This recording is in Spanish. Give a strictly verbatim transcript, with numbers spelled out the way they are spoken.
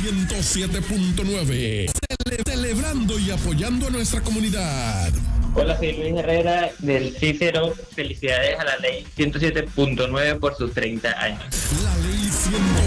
ciento siete punto nueve. Cele- celebrando y apoyando a nuestra comunidad. Hola, soy Luis Herrera del Cícero. Felicidades a la ley ciento siete punto nueve por sus treinta años. La ley ciento